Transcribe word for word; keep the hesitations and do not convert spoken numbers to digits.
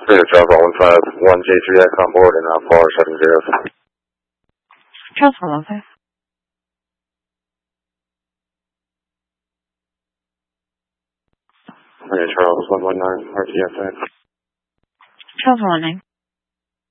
Clear Java one five one J three X on board and uh, four seven zero. Transfer one five. Clear Charles one one nine R T F X. Transfer one nine.